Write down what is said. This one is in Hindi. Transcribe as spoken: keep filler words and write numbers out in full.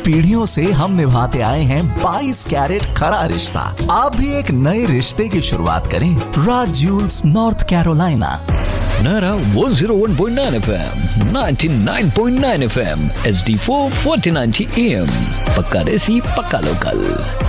पीढ़ियों से हम निभाते आए हैं बाईस कैरेट खरा रिश्ता। आप भी एक नए रिश्ते की शुरुआत करें राज Jules north Carolina. Nara one oh one point nine F M, ninety-nine point nine F M, H D four forty ninety A M. पक्का देसी पक्का लोकल।